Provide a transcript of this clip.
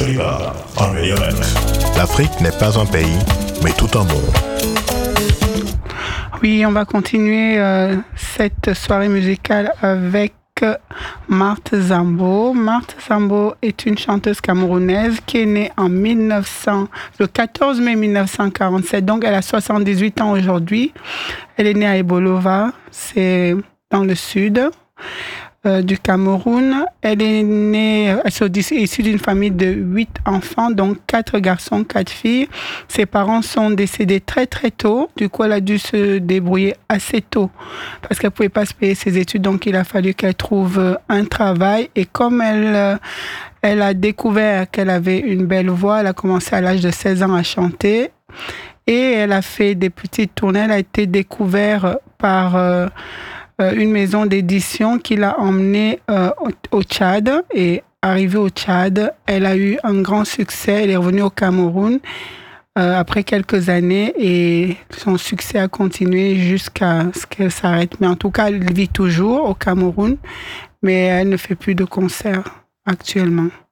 Zanzibar en rayonnette. L'Afrique n'est pas un pays, mais tout un monde. Oui, on va continuer cette soirée musicale avec Marthe Zambo. Marthe Zambo est une chanteuse camerounaise qui est née le 14 mai 1947, donc elle a 78 ans aujourd'hui. Elle est née à Ebolova, c'est dans le sud du Cameroun. Elle est issue d'une famille de 8 enfants, donc 4 garçons, 4 filles. Ses parents sont décédés très très tôt. Du coup, elle a dû se débrouiller assez tôt parce qu'elle ne pouvait pas se payer ses études. Donc, il a fallu qu'elle trouve un travail. Et comme elle a découvert qu'elle avait une belle voix, elle a commencé à l'âge de 16 ans à chanter. Et elle a fait des petites tournées. Elle a été découverte par une maison d'édition qui l'a emmenée au Tchad. Et arrivée au Tchad, elle a eu un grand succès. Elle est revenue au Cameroun après quelques années et son succès a continué jusqu'à ce qu'elle s'arrête. Mais en tout cas, elle vit toujours au Cameroun, mais elle ne fait plus de concerts actuellement.